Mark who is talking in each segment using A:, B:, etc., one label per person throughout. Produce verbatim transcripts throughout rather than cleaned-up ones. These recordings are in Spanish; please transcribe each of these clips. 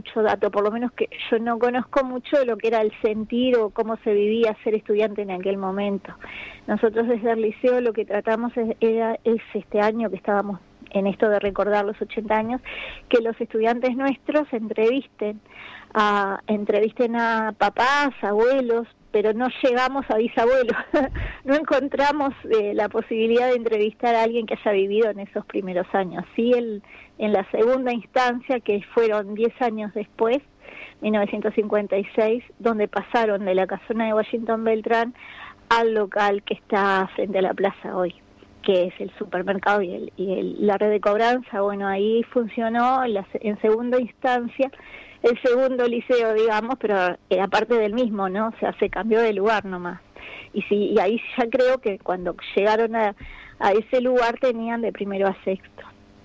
A: mucho dato, por lo menos que yo no conozco mucho de lo que era el sentir o cómo se vivía ser estudiante en aquel momento. Nosotros desde el liceo lo que tratamos es, era, es este año que estábamos en esto de recordar los ochenta años, que los estudiantes nuestros entrevisten a, entrevisten a papás, abuelos, pero no llegamos a bisabuelos, no encontramos eh, la posibilidad de entrevistar a alguien que haya vivido en esos primeros años. Sí, el, en la segunda instancia, que fueron diez años después, mil novecientos cincuenta y seis, donde pasaron de la casona de Washington Beltrán al local que está frente a la plaza hoy, que es el supermercado y, el, y el, la red de cobranza. Bueno, ahí funcionó en, la, en segunda instancia el segundo liceo, digamos, pero era parte del mismo, ¿no? O sea, se cambió de lugar nomás. Y sí, y ahí ya creo que cuando llegaron a, a ese lugar tenían de primero a sexto.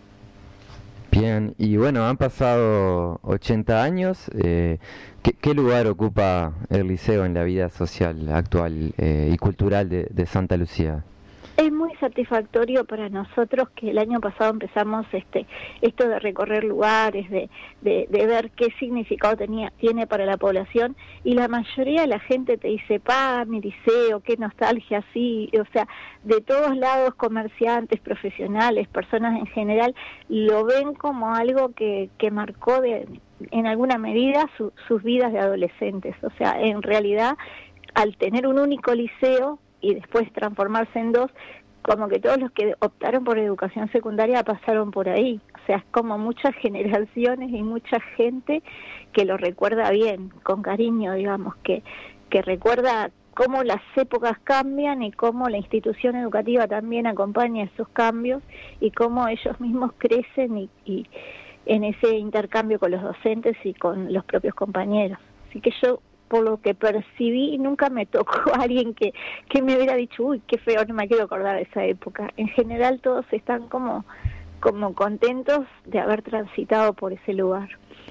B: Bien, y bueno, han pasado ochenta años. Eh, ¿qué, ¿Qué lugar ocupa el liceo en la vida social actual eh, y cultural de, de Santa Lucía?
A: Es muy satisfactorio para nosotros que el año pasado empezamos este esto de recorrer lugares, de, de, de ver qué significado tenía tiene para la población, y la mayoría de la gente te dice, pa, mi liceo, qué nostalgia, sí, o sea, de todos lados, comerciantes, profesionales, personas en general, lo ven como algo que, que marcó de, en alguna medida su, sus vidas de adolescentes. O sea, en realidad, al tener un único liceo y después transformarse en dos, como que todos los que optaron por educación secundaria pasaron por ahí. O sea, es como muchas generaciones y mucha gente que lo recuerda bien, con cariño, digamos, que, que recuerda cómo las épocas cambian y cómo la institución educativa también acompaña esos cambios y cómo ellos mismos crecen y, y en ese intercambio con los docentes y con los propios compañeros. Así que yo, por lo que percibí, nunca me tocó a alguien que, que me hubiera dicho, uy, qué feo, no me quiero acordar de esa época. En general todos están como, como contentos de haber transitado por ese lugar.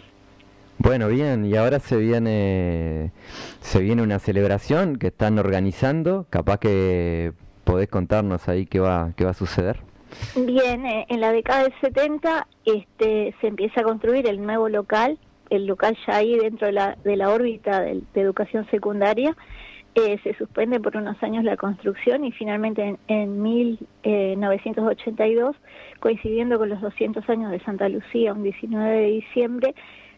B: Bueno, bien, y ahora se viene, se viene una celebración que están organizando, capaz que podés contarnos ahí qué va, qué va a suceder.
A: Bien, eh, en la década del setenta este, se empieza a construir el nuevo local, el local ya ahí dentro de la, de la órbita de, de educación secundaria. Eh, se suspende por unos años la construcción y finalmente en, en mil novecientos ochenta y dos, coincidiendo con los doscientos años de Santa Lucía, un diecinueve de diciembre,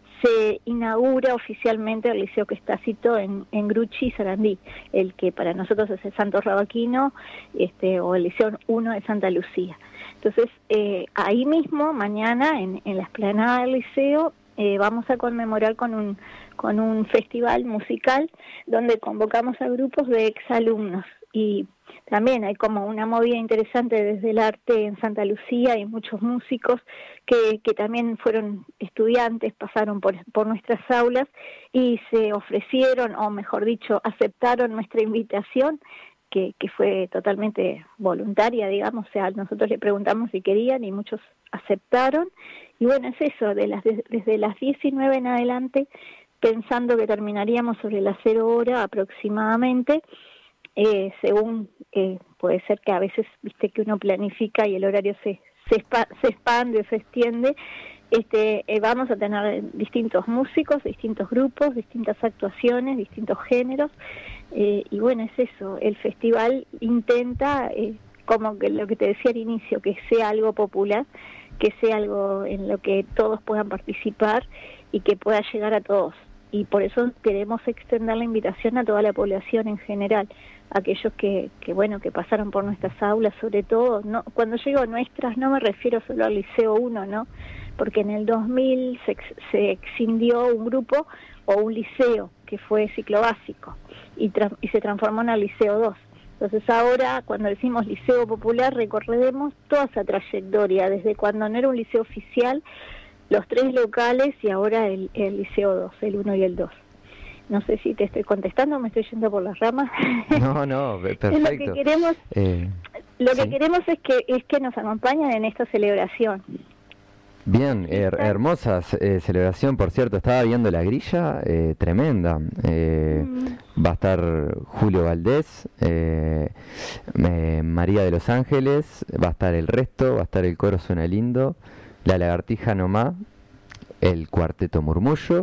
A: se inaugura oficialmente el Liceo Cestacito en, en Gruchi y Sarandí, el que para nosotros es el Santo Rabaquino, este, o el Liceo uno de Santa Lucía. Entonces, eh, ahí mismo, mañana, en, en la explanada del liceo, Eh, vamos a conmemorar con un con un festival musical donde convocamos a grupos de exalumnos, y también hay como una movida interesante desde el arte en Santa Lucía. Hay muchos músicos que, que también fueron estudiantes, pasaron por, por nuestras aulas y se ofrecieron, o mejor dicho, aceptaron nuestra invitación, que, que fue totalmente voluntaria, digamos. O sea, nosotros le preguntamos si querían y muchos aceptaron. Y bueno, es eso, de las, de, desde las diecinueve en adelante, pensando que terminaríamos sobre las cero hora aproximadamente, eh, según eh, puede ser que a veces, viste, que uno planifica y el horario se, se, espa, se expande, se extiende. Este, eh, vamos a tener distintos músicos, distintos grupos, distintas actuaciones, distintos géneros, eh, y bueno, es eso, el festival intenta, eh, como que lo que te decía al inicio, que sea algo popular, que sea algo en lo que todos puedan participar y que pueda llegar a todos. Y por eso queremos extender la invitación a toda la población en general, aquellos que, que bueno, que pasaron por nuestras aulas, sobre todo. No, cuando yo digo nuestras, no me refiero solo al Liceo uno, ¿no? Porque en el dos mil se, se excindió un grupo o un liceo que fue ciclo básico y, tra- y se transformó en el Liceo dos. Entonces ahora, cuando decimos Liceo Popular, recordemos toda esa trayectoria, desde cuando no era un liceo oficial, los tres locales, y ahora el, el Liceo dos, el uno y el dos. No sé si te estoy contestando, me estoy yendo por las ramas.
B: No, no, perfecto.
A: Lo que queremos, eh, lo que ¿sí? queremos es que es que nos acompañen en esta celebración.
B: Bien, her hermosa eh, celebración, por cierto. Estaba viendo la grilla, eh, tremenda. Eh, mm. Va a estar Julio Valdés, eh, eh, María de los Ángeles, va a estar el resto, va a estar el coro Suena Lindo, La Lagartija Nomá, el Cuarteto Murmullo,